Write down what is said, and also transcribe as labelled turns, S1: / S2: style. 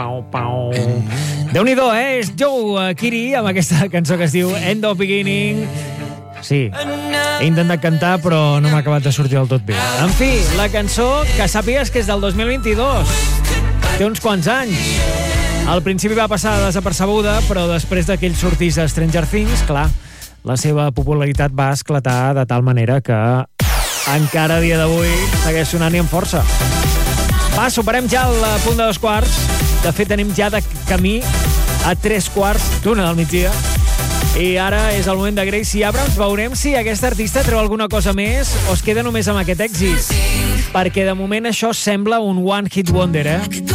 S1: Pau, pau. Déu-n'hi-do, És Joe Kiri amb aquesta cançó que es diu End of Beginning. Sí, he intentat cantar però no m'ha acabat de sortir del tot bé. En fi, la cançó que sàpigues que és del 2022. Té uns quants anys. Al principi va passar desapercebuda, però després que ell sortís a Stranger Things, clar, la seva popularitat va esclatar de tal manera que encara a dia d'avui segueix sonant i amb força. Va, superem ja el punt de 2:15. De fet, tenim ja de camí a 3:15 del migdia. I ara és el moment de Gracie Abrams. Veurem si aquesta artista treu alguna cosa més o es queda només amb aquest èxit. Perquè de moment això sembla un one hit wonder,